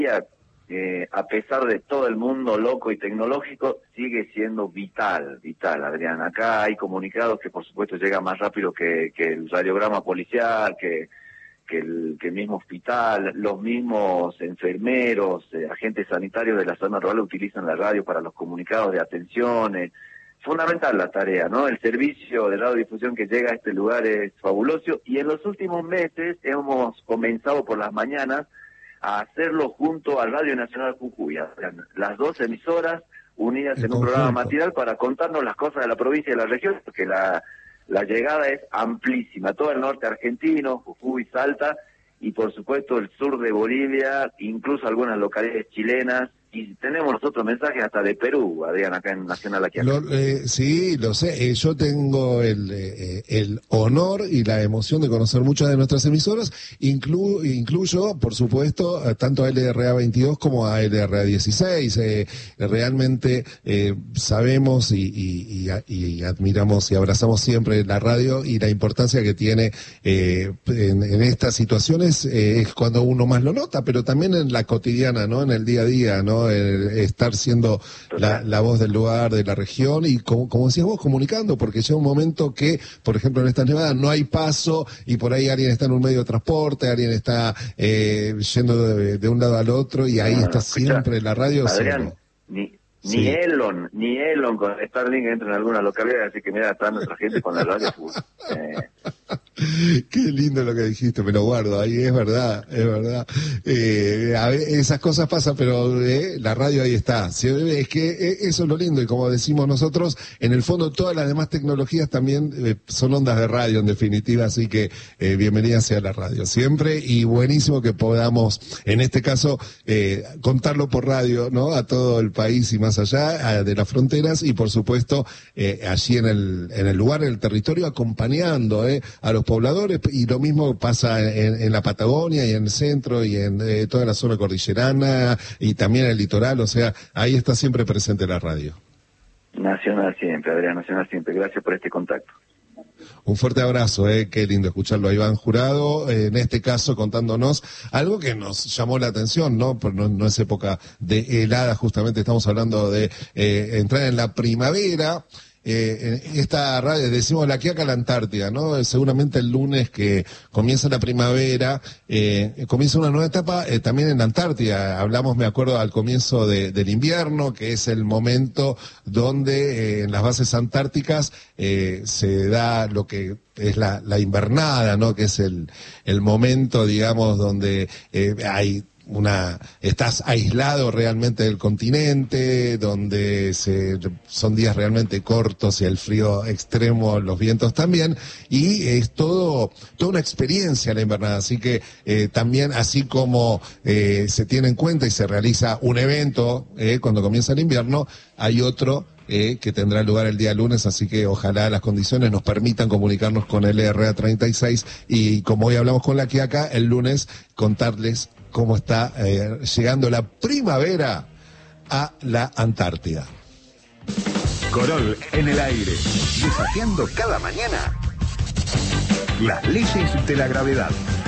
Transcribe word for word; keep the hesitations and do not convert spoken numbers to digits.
Eh, a pesar de todo el mundo loco y tecnológico, sigue siendo vital, vital, Adrián. Acá hay comunicados que por supuesto llegan más rápido que, que el radiograma policial, que, que, el, que el mismo hospital, los mismos enfermeros, eh, agentes sanitarios de la zona rural utilizan la radio para los comunicados de atención. Eh, fundamental la tarea, ¿no? El servicio de radiodifusión que llega a este lugar es fabuloso, y en los últimos meses hemos comenzado por las mañanas a hacerlo junto al Radio Nacional Jujuy, las dos emisoras unidas en, en un programa matinal para contarnos las cosas de la provincia y de la región, porque la, la llegada es amplísima, todo el norte argentino, Jujuy, Salta, y por supuesto el sur de Bolivia, incluso algunas localidades chilenas, y tenemos nosotros mensajes hasta de Perú, Adrián, acá en Nacional aquí. Lo, eh, sí, lo sé. Eh, yo tengo el, eh, el honor y la emoción de conocer muchas de nuestras emisoras. Inclu, incluyo, por supuesto, tanto a L R A veintidós como a L R A dieciséis. Eh, realmente eh, sabemos y, y, y, y admiramos y abrazamos siempre la radio y la importancia que tiene eh, en, en estas situaciones. Eh, es cuando uno más lo nota, pero también en la cotidiana, ¿no? En el día a día, ¿no? El estar siendo la, la voz del lugar, de la región, y como, como decías vos, comunicando, porque llega un momento que, por ejemplo, en estas nevadas no hay paso y por ahí alguien está en un medio de transporte, alguien está eh, yendo de, de un lado al otro, y ahí no, está escucha, siempre la radio. Adrián, ni, ni sí. Elon, ni Elon con Starlink entra en alguna localidad, así que mira, está nuestra gente con la radio. Eh. Qué lindo lo que dijiste, me lo guardo, ahí es verdad, es verdad. Eh, a ver, esas cosas pasan, pero eh, la radio ahí está. Es que eh, eso es lo lindo, y como decimos nosotros, en el fondo todas las demás tecnologías también eh, son ondas de radio en definitiva, así que eh, bienvenida sea la radio siempre, y buenísimo que podamos, en este caso, eh, contarlo por radio, ¿no? A todo el país y más allá a, de las fronteras, y por supuesto eh, allí en el, en el lugar, en el territorio, acompañando eh, a los pobladores, y lo mismo pasa en, en la Patagonia y en el centro y en eh, toda la zona cordillerana y también en el litoral, o sea, ahí está siempre presente la radio. Nacional siempre, Adrián, Nacional siempre. Gracias por este contacto. Un fuerte abrazo, eh, qué lindo escucharlo a Iván Jurado, eh, en este caso contándonos algo que nos llamó la atención, ¿no? Pero no, no es época de helada, justamente estamos hablando de eh, entrar en la primavera. Eh, en esta radio decimos la Quiaca a la Antártida, ¿no? Seguramente el lunes que comienza la primavera, eh, comienza una nueva etapa eh, también en la Antártida. Hablamos, me acuerdo, al comienzo de, del invierno, que es el momento donde eh, en las bases antárticas eh, se da lo que es la, la invernada, ¿no? Que es el, el momento, digamos, donde eh, hay una, estás aislado realmente del continente, donde se, son días realmente cortos y el frío extremo, los vientos también, y es todo, toda una experiencia la invernada, así que eh, también, así como eh, se tiene en cuenta y se realiza un evento eh, cuando comienza el invierno, hay otro Eh, que tendrá lugar el día lunes, así que ojalá las condiciones nos permitan comunicarnos con el L R A treinta y seis, y como hoy hablamos con la Quiaca, el lunes contarles cómo está eh, llegando la primavera a la Antártida. Corol en el aire, desafiando cada mañana las leyes de la gravedad.